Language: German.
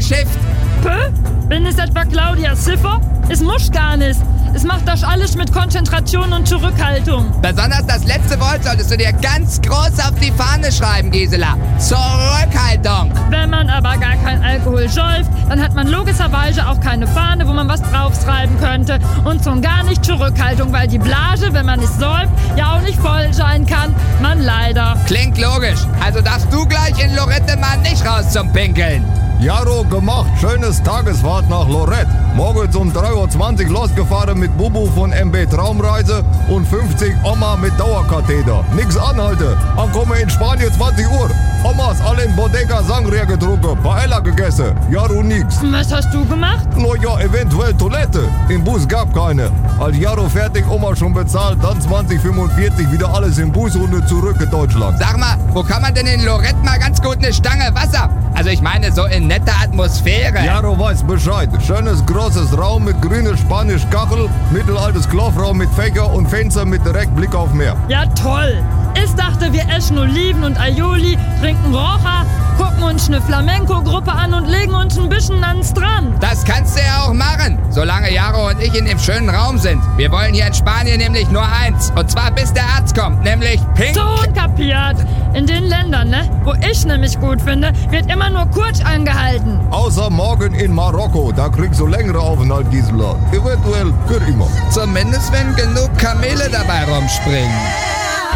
Geschäft. Bin es etwa Claudia Schiffer? Es muss gar nicht. Es macht das alles mit Konzentration und Zurückhaltung. Besonders das letzte Wort solltest du dir ganz groß auf die Fahne schreiben, Gisela. Zurückhaltung. Wenn man aber gar kein Alkohol säuft, dann hat man logischerweise auch keine Fahne, wo man was draufschreiben könnte. Und schon gar nicht Zurückhaltung, weil die Blase, wenn man nicht säuft, ja auch nicht voll sein kann. Man leider. Klingt logisch. Also darfst du gleich in Lorette mal nicht raus zum Pinkeln. Jaro gemacht, schönes Tagesfahrt nach Lorette. Morgens um 3:20 Uhr losgefahren mit Bubu von MB Traumreise und 50 Oma mit Dauerkatheter. Nix anhalte. Ankomme in Spanien 20 Uhr. Omas alle in Bodega Sangria getrunken, Paella gegessen. Jaro nix. Was hast du gemacht? Ja, eventuell Toilette. Im Bus gab keine. Als Jaro fertig, Oma schon bezahlt, dann 20:45 wieder alles im Bus und zurück in Deutschland. Sag mal, wo kann man denn in Lorette mal ganz gut eine Stange Wasser? Also ich meine so in netter Atmosphäre. Jaro weiß Bescheid. Schönes großes Raum mit grüner Spanisch Kachel, mittelaltes Klofraum mit Fächer und Fenster mit direkt Blick auf Meer. Ja, toll. Ich dachte, wir essen Oliven und Aioli, trinken Rocha, gucken uns eine Flamenco-Gruppe an und legen uns ein bisschen an den Strand. Das kannst du ja auch machen, solange Jaro und ich in dem schönen Raum sind. Wir wollen hier in Spanien nämlich nur eins. Und zwar bis der Arzt kommt, nämlich pink. So kapiert. In den Ländern, ne, wo ich nämlich gut finde, wird immer nur kurz angehalten. Außer morgen in Marokko, da kriegst du längere Aufenthalt, Gisela. Eventuell für immer. Zumindest wenn genug Kamele dabei rumspringen.